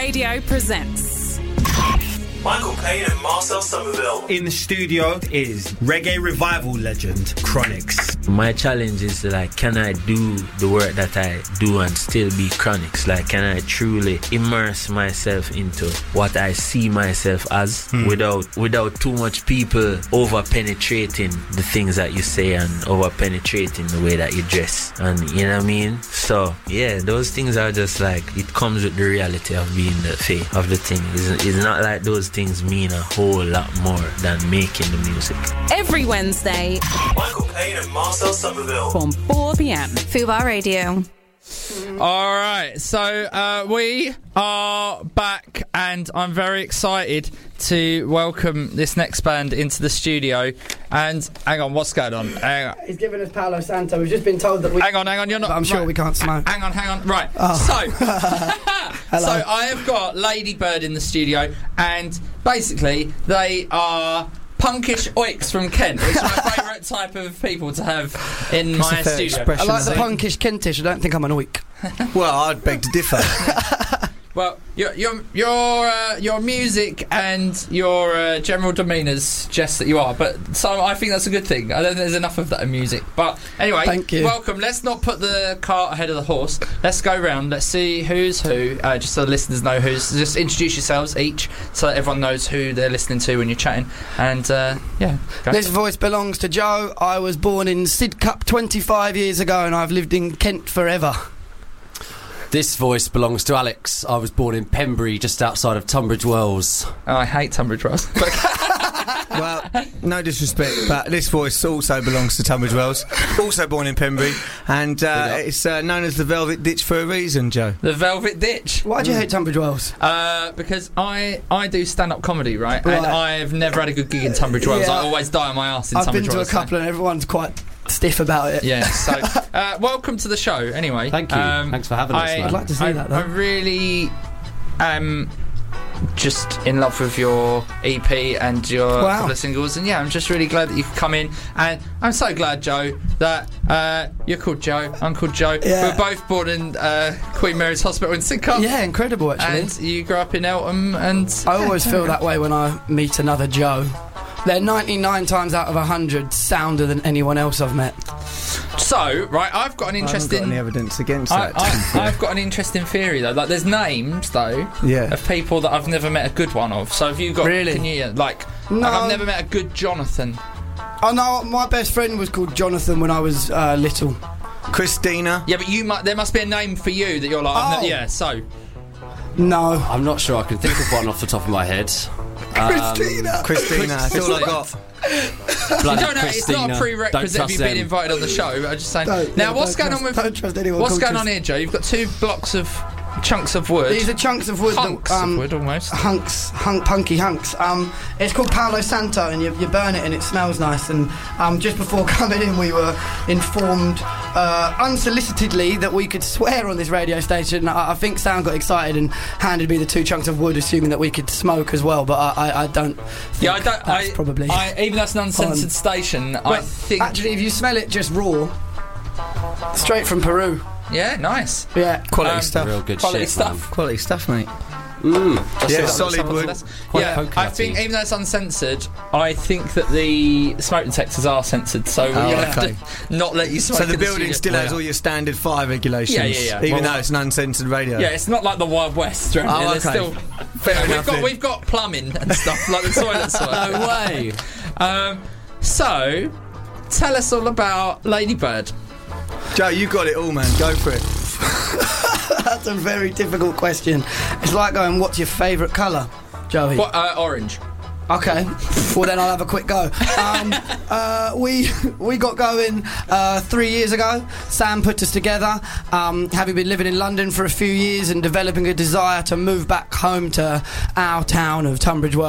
Radio presents Michael Payne and Marcel Somerville. In the studio is reggae revival legend Chronixx. My challenge is like, can I do the work that I do and still be Chronixx? Like, can I truly immerse myself into what I see myself as without too much people over penetrating the things that you say and over penetrating the way that you dress, and you know what I mean? So yeah, those things are just like, it comes with the reality of being the face of the thing. It's not like those things mean a whole lot more than making the music. every Wednesday Michael Payne and Marcel Somerville. from 4 p.m. Fubar Radio. All right, so we are back, and I'm very excited to welcome this next band into the studio. And hang on, what's going on? Hang on. He's given us Palo Santo. We've just been told that we... Hang on, you're not... But I'm sure right. we can't smoke. Hang on. Right, Oh. so I have got Ladybird in the studio, and basically they are punkish oiks from Kent, which is my favourite type of people to have in my studio. I like the punkish Kentish. I don't think I'm an oik. Well, I'd beg to differ. Well, your music and your general demeanour suggests that you are, but so I think that's a good thing. I don't think there's enough of that in music. But anyway, Thank you. Welcome. Let's not put the cart ahead of the horse. Let's go round. Let's see who's who, just so the listeners know who's. Just introduce yourselves each, so that everyone knows who they're listening to when you're chatting. And yeah, go. This voice belongs to Joe. I was born in Sidcup 25 years ago, and I've lived in Kent forever. This voice belongs to Alex. I was born in Pembury, just outside of Tunbridge Wells. Oh, I hate Tunbridge Wells. Well, no disrespect, but this voice also belongs to Tunbridge Wells. Also born in Pembury, and it's known as the Velvet Ditch for a reason, Joe. The Velvet Ditch. Why do you hate Tunbridge Wells? Because I do stand-up comedy, right? Right. And I've never had a good gig in Tunbridge Wells. Yeah. I always die on my arse in I've Tunbridge been to Wells. a couple, and everyone's quite stiff about it. Yeah, so welcome to the show anyway. Thank you. Thanks for having us, man. I'd like to see that, though. I really am just in love with your EP and your Wow. couple of singles, and yeah, I'm just really glad that you could come in. And I'm so glad, Joe, that you're called Joe, I'm called Joe. Yeah. We're both born in Queen Mary's Hospital in Sidcup. Yeah, incredible, actually. And you grew up in Eltham, and I always feel that way when I meet another Joe. They're 99 times out of 100 sounder than anyone else I've met. so right, I've got an I haven't interesting. got any evidence against that. I've got an interesting theory though. Like, there's names though Yeah. of people that I've never met a good one of. So have you got? Really? Can you like? No. I've never met a good Jonathan. Oh no, my best friend was called Jonathan when I was little. Christina. Yeah, but there must be a name for you that you're like. Oh. Yeah. So No. I'm not sure I can think of one off the top of my head. Christina. Christina, that's all I got. Bloody no, it's not a prerequisite of you being invited on the show. I'm just saying. Now, what's going on with? Don't trust anyone. What's called going on here, Joe? You've got two blocks of chunks of wood. These are chunks of wood. Hunks of wood, almost. Punky hunks. It's called Palo Santo, and you burn it and it smells nice. And just before coming in, we were informed unsolicitedly that we could swear on this radio station. I think Sam got excited and handed me the two chunks of wood, assuming that we could smoke as well. But I don't. Think Yeah, I don't. That's probably. Even though it's an uncensored station, I think. Actually, if you smell it just raw, straight from Peru. Yeah, nice. Yeah. Quality stuff. Real good Quality shit, stuff. man. Quality stuff, mate. That's Yeah, it. solid wood. Quite Yeah, funky, I I think think. even though it's uncensored, I think that the smoke detectors are censored, so we're going to have okay. to not let you smoke. So the in building studio. still has all your standard fire regulations, Yeah. even Well, though it's an uncensored radio. Yeah, it's not like the Wild West. Right? Oh, There's okay. still, Fair enough then. we've got plumbing and stuff like the toilets. No way. So, tell us all about Ladybird. Joe, you got it all, man. Go for it. That's a very difficult question. It's like going, what's your favourite colour, Joey? What? Orange. Okay. Well, then I'll have a quick go. We got going 3 years ago. Sam put us together, having been living in London for a few years and developing a desire to move back home to our town of Tunbridge Wells.